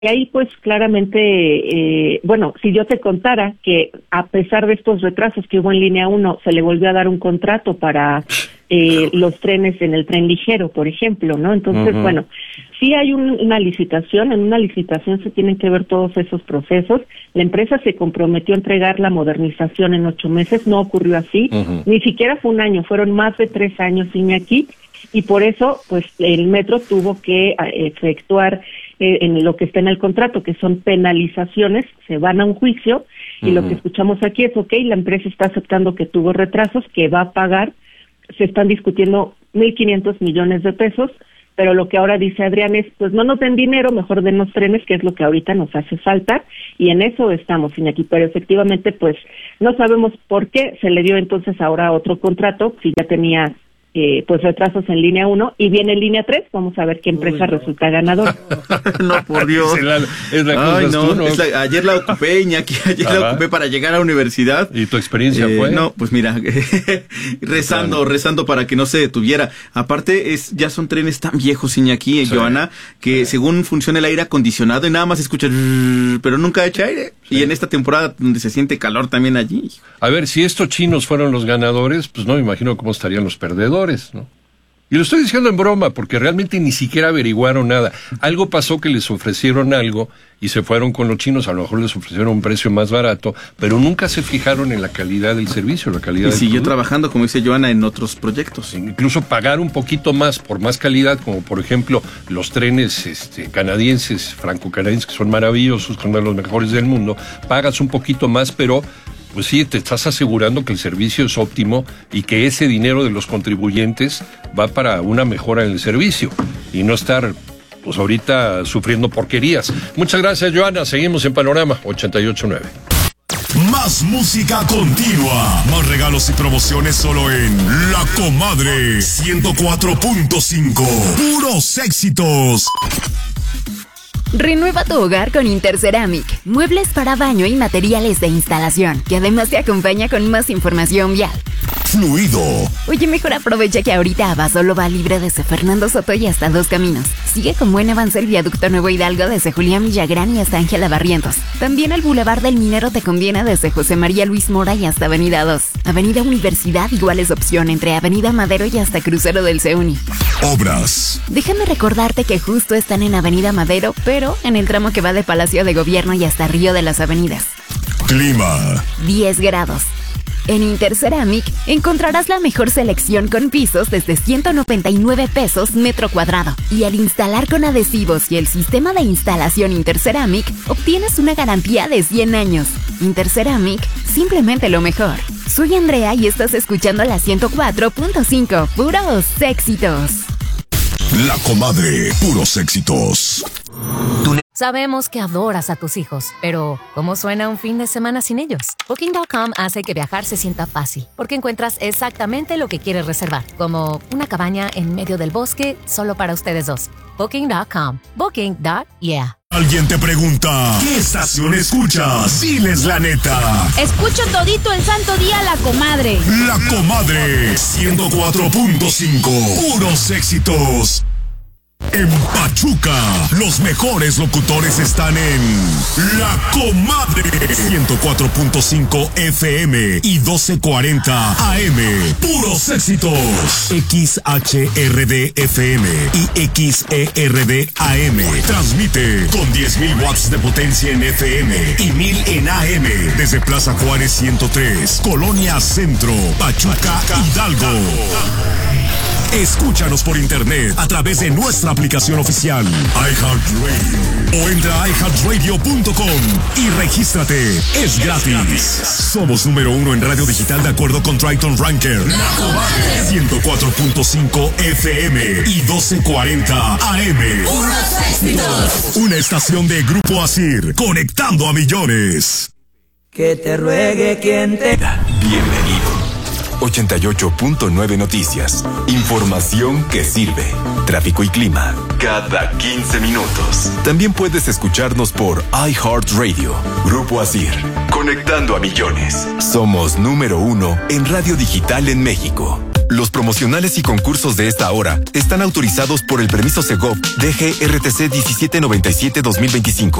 Y ahí pues claramente, si yo te contara que a pesar de estos retrasos que hubo en línea 1, se le volvió a dar un contrato para los trenes en el tren ligero, por ejemplo, ¿no? Entonces, sí hay una licitación, en una licitación se tienen que ver todos esos procesos. La empresa se comprometió a entregar la modernización en 8 meses, no ocurrió así, ni siquiera fue un año, fueron más de 3 años, Iñaki, y por eso, pues, el metro tuvo que efectuar en lo que está en el contrato, que son penalizaciones, se van a un juicio, y lo que escuchamos aquí es, la empresa está aceptando que tuvo retrasos, que va a pagar, se están discutiendo 1.500 millones de pesos, pero lo que ahora dice Adrián es, pues no nos den dinero, mejor denos trenes, que es lo que ahorita nos hace falta, y en eso estamos, Iñaki, pero efectivamente, pues, no sabemos por qué se le dio entonces ahora otro contrato, si ya tenía retrasos en línea 1 y viene en línea 3, vamos a ver qué empresa resulta ganadora. No, por Dios. Ayer la ocupé, Iñaki, la ocupé para llegar a la universidad. ¿Y tu experiencia fue? No, pues mira, rezando para que no se detuviera. Aparte, ya son trenes tan viejos, Iñaki, Joana, que según funciona el aire acondicionado y nada más escucha, pero nunca echa aire. Sí. Y en esta temporada donde se siente calor también allí. A ver, si estos chinos fueron los ganadores, pues no me imagino cómo estarían los perdedores, ¿no? Y lo estoy diciendo en broma, porque realmente ni siquiera averiguaron nada. Algo pasó que les ofrecieron algo y se fueron con los chinos, a lo mejor les ofrecieron un precio más barato, pero nunca se fijaron en la calidad del servicio, la calidad del siguió producto. Trabajando, como dice Joana, en otros proyectos. Incluso pagar un poquito más por más calidad, como por ejemplo los trenes canadienses, franco-canadienses, que son maravillosos, son de los mejores del mundo, pagas un poquito más, pero pues sí, te estás asegurando que el servicio es óptimo y que ese dinero de los contribuyentes va para una mejora en el servicio y no estar, pues ahorita sufriendo porquerías. Muchas gracias, Joana. Seguimos en Panorama 88.9. Más música continua, más regalos y promociones solo en La Comadre 104.5. Puros éxitos. Renueva tu hogar con Interceramic, muebles para baño y materiales de instalación, que además te acompaña con más información vial. Fluido. Oye, mejor aprovecha que ahorita Abasolo va libre desde Fernando Soto y hasta Dos Caminos. Sigue con buen avance el viaducto Nuevo Hidalgo desde Julián Villagrán y hasta Ángela Barrientos. También el Boulevard del Minero te conviene desde José María Luis Mora y hasta Avenida 2. Avenida Universidad igual es opción entre Avenida Madero y hasta Crucero del CEUNI. Obras. Déjame recordarte que justo están en Avenida Madero, pero en el tramo que va de Palacio de Gobierno y hasta Río de las Avenidas. Clima. 10 grados. En Interceramic encontrarás la mejor selección con pisos desde 199 pesos metro cuadrado. Y al instalar con adhesivos y el sistema de instalación Interceramic, obtienes una garantía de 100 años. Interceramic, simplemente lo mejor. Soy Andrea y estás escuchando la 104.5, puros éxitos. La Comadre, puros éxitos. Sabemos que adoras a tus hijos, pero ¿cómo suena un fin de semana sin ellos? Booking.com hace que viajar se sienta fácil, porque encuentras exactamente lo que quieres reservar, como una cabaña en medio del bosque solo para ustedes dos. Booking.com. Booking.yeah. Alguien te pregunta, ¿qué estación escuchas? Diles la neta. Escucho todito el santo día La Comadre. La Comadre 104.5. Puros éxitos. En Pachuca, los mejores locutores están en La Comadre 104.5 FM y 1240 AM. Puros éxitos. XHRD FM y XERD AM. Transmite con 10.000 watts de potencia en FM y 1.000 en AM desde Plaza Juárez 103, Colonia Centro, Pachuca, Hidalgo. Escúchanos por internet a través de nuestra aplicación oficial iHeartRadio o entra a iHeartRadio.com y regístrate. Es gratis. Somos número 1 en radio digital de acuerdo con Triton Ranker. 104.5 FM y 1240 AM. Una estación de Grupo Asir, conectando a millones. Que te ruegue quien te... Bienvenido. 88.9 Noticias. Información que sirve. Tráfico y clima. Cada 15 minutos. También puedes escucharnos por iHeartRadio. Grupo Asir. Conectando a millones. Somos número 1 en radio digital en México. Los promocionales y concursos de esta hora están autorizados por el permiso Segov DGRTC 1797-2025.